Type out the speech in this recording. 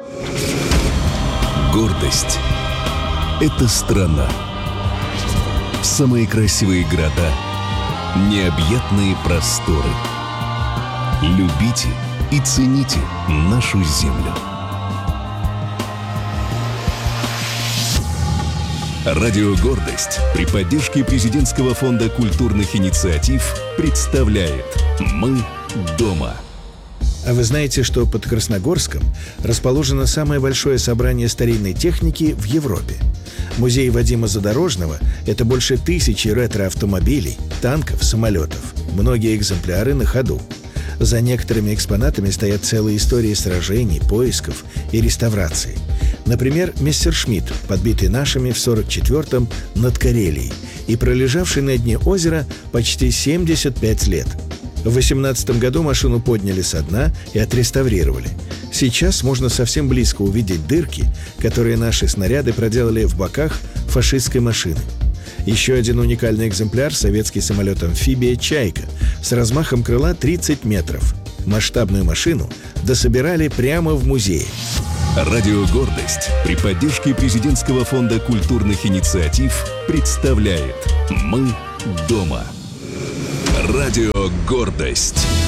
Гордость — это страна. Самые красивые города, необъятные просторы. Любите и цените нашу землю. Радио «Гордость» при поддержке Президентского фонда культурных инициатив представляет «Мы дома». А вы знаете, что под Красногорском расположено самое большое собрание старинной техники в Европе? Музей Вадима Задорожного – это больше 1000 ретро-автомобилей, танков, самолетов. Многие экземпляры на ходу. За некоторыми экспонатами стоят целые истории сражений, поисков и реставрации. Например, Мессершмитт, подбитый нашими в 1944-м над Карелией и пролежавший на дне озера почти 75 лет. В 2018 году машину подняли со дна и отреставрировали. Сейчас можно совсем близко увидеть дырки, которые наши снаряды проделали в боках фашистской машины. Еще один уникальный экземпляр – советский самолет-амфибия «Чайка» с размахом крыла 30 метров. Масштабную машину дособирали прямо в музее. Радио «Гордость» при поддержке Президентского фонда культурных инициатив представляет «Мы дома». Радио «Гордость».